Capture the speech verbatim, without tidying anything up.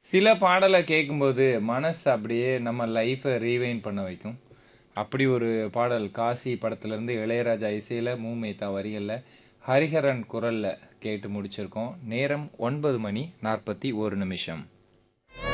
சில பாடல கேட்கும்போது, மனசு அப்படியே நம்ம லைஃப ரீவைண்ட் பண்ண வைக்கும். அப்படி ஒரு பாடல் காசி படத்திலிருந்து இளையராஜா இசையில, மு. மேத்தா வரிகள்ல, ஹரிஹரன் குரல்ல கேட்டு முடிச்சிருக்கோம். நேரம் ஒன்பது மணி நாற்பத்தி ஒரு நிமிஷம்.